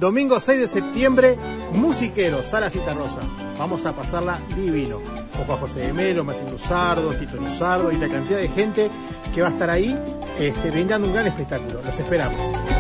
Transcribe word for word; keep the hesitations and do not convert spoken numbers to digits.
domingo seis de septiembre, Musiqueros, Sala Citarrosa. Vamos a pasarla divino. Con Juan José de Melo, Martín Luzardo, Tito Luzardo y la cantidad de gente que va a estar ahí este, brindando un gran espectáculo. Los esperamos.